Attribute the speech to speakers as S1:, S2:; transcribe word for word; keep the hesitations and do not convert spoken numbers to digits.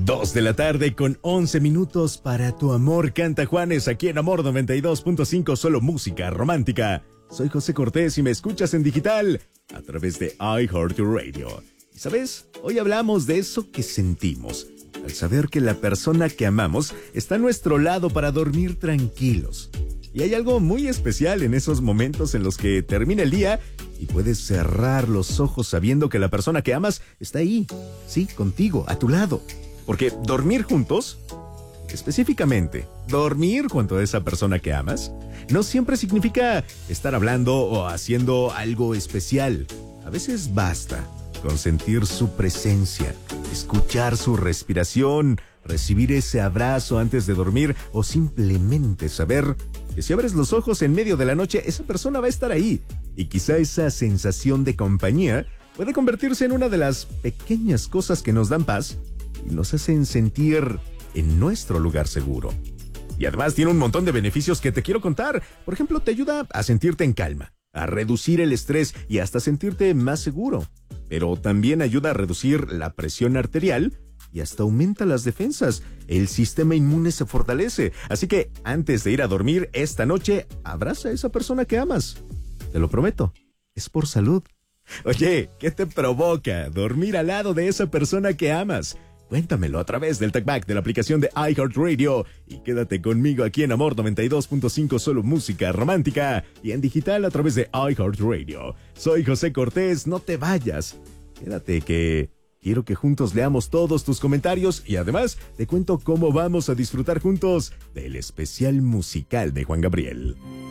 S1: Dos de la tarde con once minutos para tu amor. Canta Juanes aquí en Amor noventa y dos punto cinco, solo música romántica. Soy José Cortés y me escuchas en digital a través de iHeartRadio. Y sabes, hoy hablamos de eso que sentimos al saber que la persona que amamos está a nuestro lado para dormir tranquilos. Y hay algo muy especial en esos momentos en los que termina el día y puedes cerrar los ojos sabiendo que la persona que amas está ahí, sí, contigo, a tu lado. Porque dormir juntos, específicamente, dormir junto a esa persona que amas, no siempre significa estar hablando o haciendo algo especial. A veces basta con sentir su presencia, escuchar su respiración, recibir ese abrazo antes de dormir o simplemente saber que si abres los ojos en medio de la noche, esa persona va a estar ahí. Y quizá esa sensación de compañía puede convertirse en una de las pequeñas cosas que nos dan paz y nos hacen sentir en nuestro lugar seguro. Y además tiene un montón de beneficios que te quiero contar. Por ejemplo, te ayuda a sentirte en calma, a reducir el estrés y hasta sentirte más seguro. Pero también ayuda a reducir la presión arterial y hasta aumenta las defensas. El sistema inmune se fortalece. Así que antes de ir a dormir esta noche, abraza a esa persona que amas. Te lo prometo, es por salud. Oye, ¿qué te provoca dormir al lado de esa persona que amas? Cuéntamelo a través del TalkBack de la aplicación de iHeartRadio y quédate conmigo aquí en Amor noventa y dos punto cinco, solo música romántica y en digital a través de iHeartRadio. Soy José Cortés, no te vayas. Quédate que quiero que juntos leamos todos tus comentarios y además te cuento cómo vamos a disfrutar juntos del especial musical de Juan Gabriel.